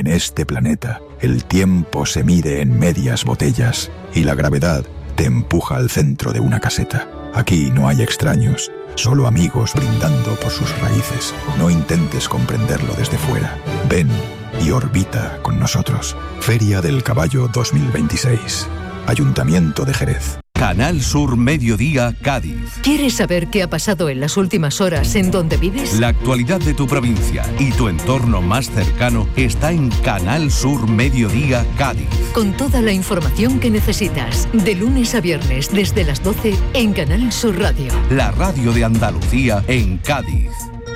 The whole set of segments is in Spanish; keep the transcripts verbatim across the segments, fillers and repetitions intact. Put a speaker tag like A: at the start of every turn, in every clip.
A: En este planeta, el tiempo se mide en medias botellas y la gravedad te empuja al centro de una caseta. Aquí no hay extraños, solo amigos brindando por sus raíces. No intentes comprenderlo desde fuera. Ven y orbita con nosotros. Feria del Caballo dos mil veintiséis. Ayuntamiento de Jerez.
B: Canal Sur Mediodía, Cádiz.
C: ¿Quieres saber qué ha pasado en las últimas horas en donde vives?
B: La actualidad de tu provincia y tu entorno más cercano está en Canal Sur Mediodía, Cádiz.
C: Con toda la información que necesitas, de lunes a viernes desde las doce en Canal Sur Radio.
B: La radio de Andalucía en Cádiz.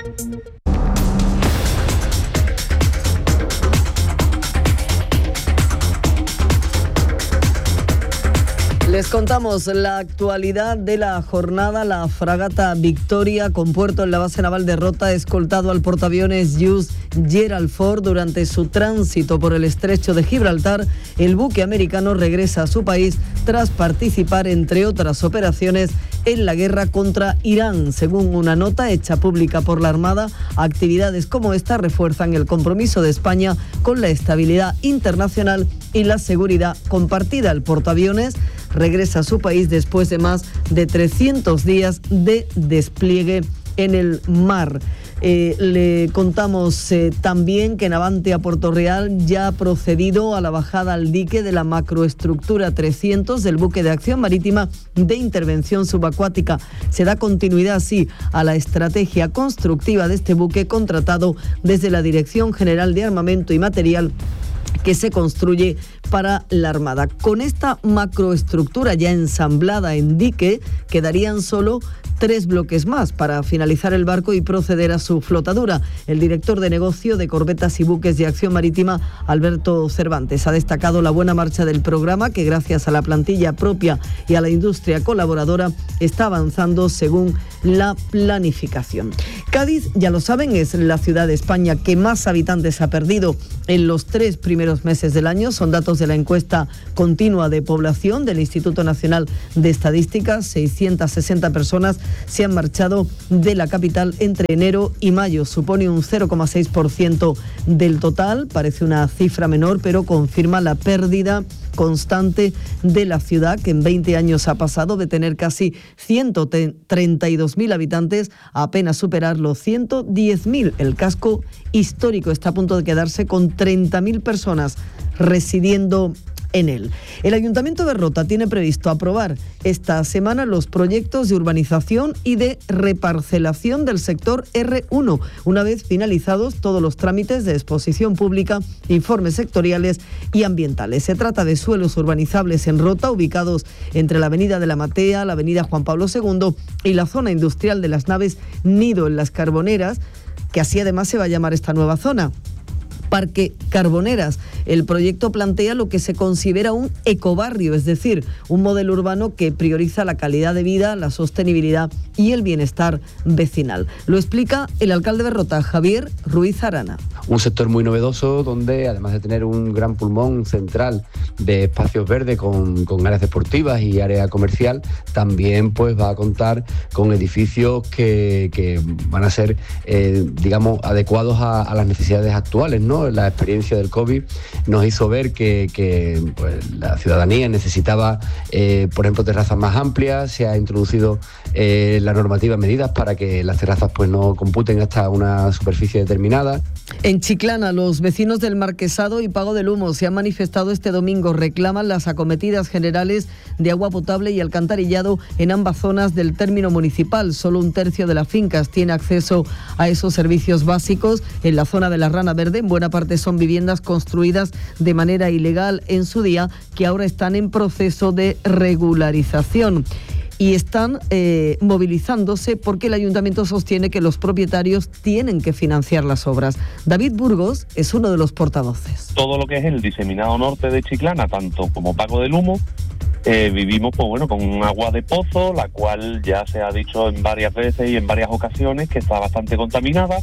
D: Les contamos la actualidad de la jornada. La fragata Victoria, con puerto en la base naval de Rota, ha escoltado al portaaviones Hughes Gerald Ford durante su tránsito por el estrecho de Gibraltar. El buque americano regresa a su país tras participar, entre otras operaciones, en la guerra contra Irán. Según una nota hecha pública por la Armada, actividades como esta refuerzan el compromiso de España con la estabilidad internacional y la seguridad compartida. El portaaviones regresa a su país después de más de trescientos días de despliegue en el mar. Eh, le contamos eh, también que Navantia Puerto Real ya ha procedido a la bajada al dique de la macroestructura trescientos del buque de acción marítima de intervención subacuática. Se da continuidad así a la estrategia constructiva de este buque, contratado desde la Dirección General de Armamento y Material, que se construye para la Armada. Con esta macroestructura ya ensamblada en dique, quedarían solo tres bloques más para finalizar el barco y proceder a su flotadura. El director de negocio de corbetas y buques de acción marítima, Alberto Cervantes, ha destacado la buena marcha del programa, que gracias a la plantilla propia y a la industria colaboradora está avanzando según la planificación. Cádiz, ya lo saben, es la ciudad de España que más habitantes ha perdido en los tres primeros meses del año. Son datos de la encuesta continua de población del Instituto Nacional de Estadística. seiscientas sesenta personas se han marchado de la capital entre enero y mayo. Supone un cero coma seis por ciento del total. Parece una cifra menor, pero confirma la pérdida constante de la ciudad, que en veinte años ha pasado de tener casi ciento treinta y dos mil habitantes a apenas superar los ciento diez mil. El casco histórico está a punto de quedarse con treinta mil personas residiendo en él. El Ayuntamiento de Rota tiene previsto aprobar esta semana los proyectos de urbanización y de reparcelación del sector erre uno, una vez finalizados todos los trámites de exposición pública, informes sectoriales y ambientales. Se trata de suelos urbanizables en Rota, ubicados entre la avenida de la Matea, la avenida Juan Pablo segundo y la zona industrial de las naves Nido en Las Carboneras, que así además se va a llamar esta nueva zona, Parque Carboneras. El proyecto plantea lo que se considera un ecobarrio, es decir, un modelo urbano que prioriza la calidad de vida, la sostenibilidad y el bienestar vecinal. Lo explica el alcalde de Rota, Javier Ruiz Arana.
E: Un sector muy novedoso donde, además de tener un gran pulmón central de espacios verdes con, con áreas deportivas y área comercial, también pues va a contar con edificios que, que van a ser, eh, digamos, adecuados a, a las necesidades actuales, ¿no? La experiencia del COVID nos hizo ver que, que pues, la ciudadanía necesitaba, eh, por ejemplo, terrazas más amplias. Se ha introducido eh, la normativa, medidas para que las terrazas pues no computen hasta una superficie determinada.
D: En Chiclana, los vecinos del Marquesado y Pago del Humo se han manifestado este domingo. Reclaman las acometidas generales de agua potable y alcantarillado en ambas zonas del término municipal. Solo un tercio de las fincas tiene acceso a esos servicios básicos. En la zona de la Rana Verde, en buena parte son viviendas construidas de manera ilegal en su día, que ahora están en proceso de regularización. Y están eh, movilizándose porque el ayuntamiento sostiene que los propietarios tienen que financiar las obras. David Burgos es uno de los portavoces.
F: Todo lo que es el diseminado norte de Chiclana, tanto como Pago del Humo, eh, vivimos pues bueno con un agua de pozo, la cual ya se ha dicho en varias veces y en varias ocasiones que está bastante contaminada,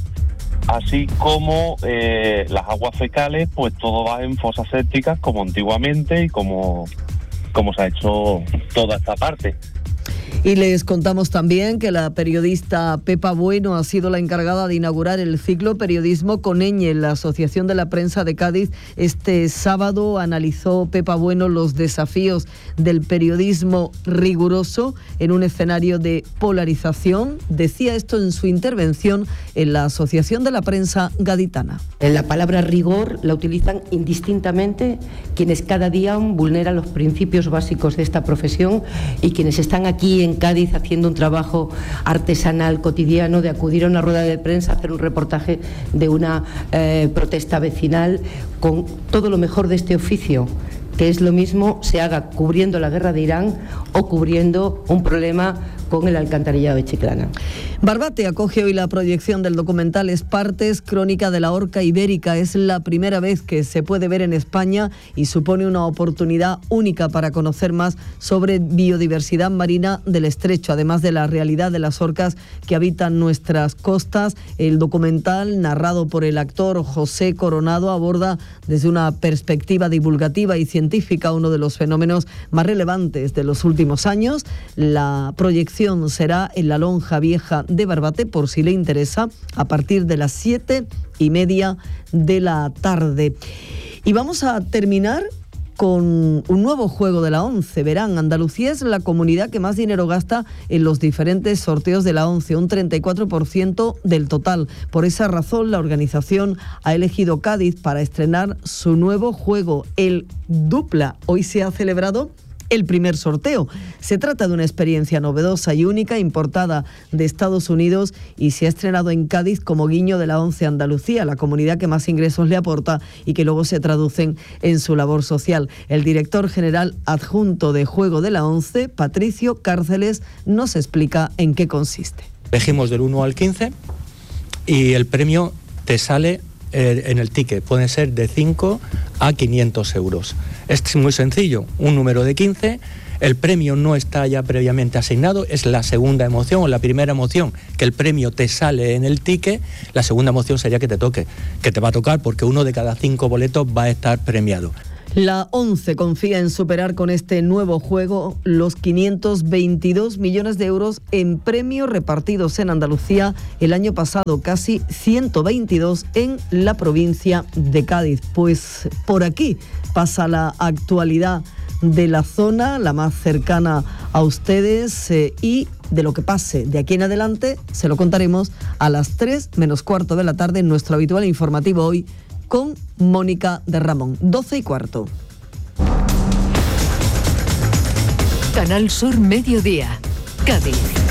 F: así como eh, las aguas fecales, pues todo va en fosas sépticas como antiguamente y como, como se ha hecho toda esta parte.
D: Y les contamos también que la periodista Pepa Bueno ha sido la encargada de inaugurar el ciclo Periodismo con Ñ. La Asociación de la Prensa de Cádiz este sábado analizó Pepa Bueno los desafíos del periodismo riguroso en un escenario de polarización. Decía esto en su intervención en la Asociación de la Prensa Gaditana.
G: La palabra rigor la utilizan indistintamente quienes cada día vulneran los principios básicos de esta profesión y quienes están aquí en Cádiz haciendo un trabajo artesanal cotidiano de acudir a una rueda de prensa, hacer un reportaje de una eh, protesta vecinal con todo lo mejor de este oficio, que es lo mismo se haga cubriendo la guerra de Irán o cubriendo un problema con el alcantarillado de Chiclana.
D: Barbate acoge hoy la proyección del documental Espartes, crónica de la orca ibérica. Es la primera vez que se puede ver en España y supone una oportunidad única para conocer más sobre biodiversidad marina del estrecho, además de la realidad de las orcas que habitan nuestras costas. El documental, narrado por el actor José Coronado, aborda desde una perspectiva divulgativa y científica uno de los fenómenos más relevantes de los últimos años. La proyección será en la Lonja Vieja de Barbate, por si le interesa, a partir de las siete y media de la tarde. Y vamos a terminar con un nuevo juego de la ONCE. Verán, Andalucía es la comunidad que más dinero gasta en los diferentes sorteos de la ONCE, un treinta y cuatro por ciento del total. Por esa razón, la organización ha elegido Cádiz para estrenar su nuevo juego, el Dupla. Hoy se ha celebrado el primer sorteo. Se trata de una experiencia novedosa y única importada de Estados Unidos y se ha estrenado en Cádiz como guiño de la ONCE Andalucía, la comunidad que más ingresos le aporta y que luego se traducen en su labor social. El director general adjunto de Juego de la ONCE, Patricio Cárceles, nos explica en qué consiste.
H: Elegimos del uno al quince y el premio te sale eh, en el ticket. Puede ser de cinco a quinientos euros. Es muy sencillo, un número de quince, el premio no está ya previamente asignado, es la segunda emoción o la primera emoción, que el premio te sale en el ticket, la segunda emoción sería que te toque, que te va a tocar porque uno de cada cinco boletos va a estar premiado.
D: La ONCE confía en superar con este nuevo juego los quinientos veintidós millones de euros en premios repartidos en Andalucía el año pasado, casi ciento veintidós en la provincia de Cádiz. Pues por aquí pasa la actualidad de la zona, la más cercana a ustedes, eh, y de lo que pase de aquí en adelante se lo contaremos a las tres menos cuarto de la tarde en nuestro habitual informativo hoy con Mónica de Ramón, doce y cuarto.
C: Canal Sur Mediodía, Cádiz.